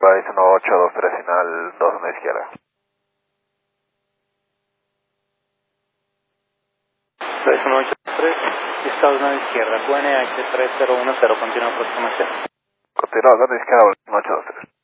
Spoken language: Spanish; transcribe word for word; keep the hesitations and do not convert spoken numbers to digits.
Bryce uno ocho dos tres final dos a la izquierda. Bryce uno ocho dos tres, está dos a la izquierda, Q N H tres cero uno cero, continúa aproximación. Continúa, a la izquierda, uno ocho dos tres.